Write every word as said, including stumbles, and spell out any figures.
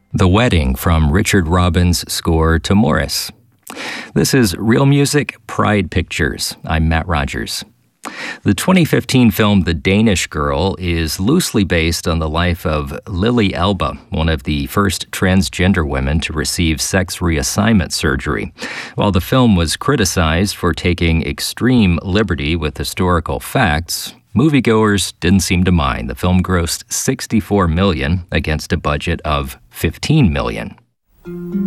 The Wedding from Richard Robbins' score to Morris. This is Real Music, Pride Pictures. I'm Matt Rogers. The twenty fifteen film The Danish Girl is loosely based on the life of Lily Elba, one of the first transgender women to receive sex reassignment surgery. While the film was criticized for taking extreme liberty with historical facts, moviegoers didn't seem to mind. The film grossed sixty-four million dollars against a budget of fifteen million dollars.